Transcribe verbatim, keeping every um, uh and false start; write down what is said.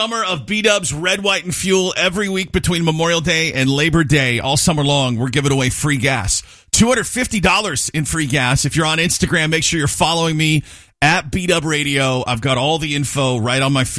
Summer of B-Dubs Red, White, and Fuel every week between Memorial Day and Labor Day. All summer long, we're giving away free gas. two hundred fifty dollars in free gas. If you're on Instagram, make sure you're following me at B-Dub Radio. I've got all the info right on my feed.